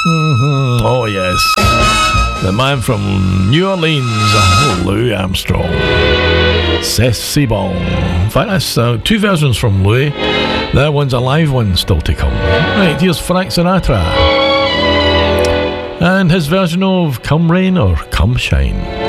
Oh, yes. The man from New Orleans, Louis Armstrong. C'est bon. In fact, that's 2 versions from Louis. That one's a live one still to come. Right, here's Frank Sinatra. And his version of Come Rain or Come Shine.